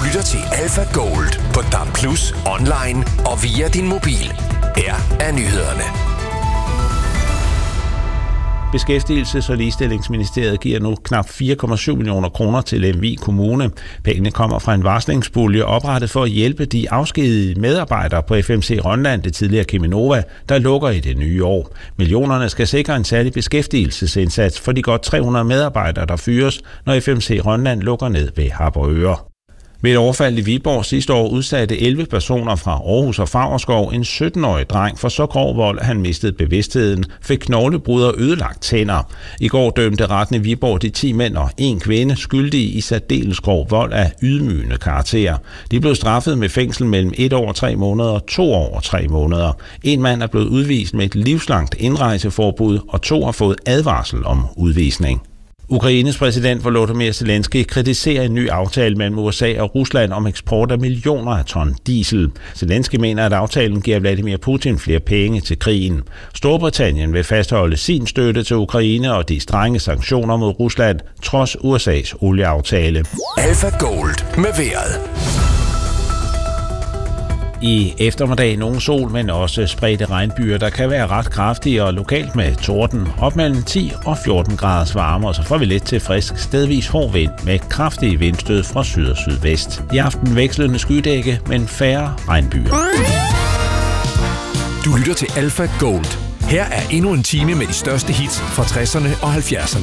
lytter til Alpha Gold på DAB+, online og via din mobil. Her er nyhederne. Beskæftigelses- og Ligestillingsministeriet giver nu knap 4,7 millioner kroner til Lemvig Kommune. Pengene kommer fra en varslingspulje oprettet for at hjælpe de afskedigede medarbejdere på FMC Rønland, det tidligere Cheminova, der lukker i det nye år. Millionerne skal sikre en særlig beskæftigelsesindsats for de godt 300 medarbejdere, der fyres, når FMC Rønland lukker ned ved Harboøre. Ved et overfald i Viborg sidste år udsatte 11 personer fra Aarhus og Favrskov en 17-årig dreng for så grov vold, at han mistede bevidstheden, fik knoglebrud og ødelagt tænder. I går dømte retten i Viborg de 10 mænd og 1 kvinde skyldige i særdeles grov vold af ydmygende karakter. De blev straffet med fængsel mellem 1 år og 3 måneder og 2 år og 3 måneder. En mand er blevet udvist med et livslangt indrejseforbud, og 2 har fået advarsel om udvisning. Ukraines præsident Volodymyr Zelensky kritiserer en ny aftale mellem USA og Rusland om eksport af millioner af ton diesel. Zelensky mener, at aftalen giver Vladimir Putin flere penge til krigen. Storbritannien vil fastholde sin støtte til Ukraine og de strenge sanktioner mod Rusland, trods USA's olieaftale. Alpha Gold med vejret. I eftermiddag nogle sol, men også spredte regnbyer, der kan være ret kraftige og lokalt med torden. Op mellem 10 og 14 graders varme, og så får vi lidt til frisk stedvis hård vind med kraftige vindstød fra syd og sydvest. I aften vekslende skydække, men færre regnbyer. Du lytter til Alpha Gold. Her er endnu en time med de største hits fra 60'erne og 70'erne.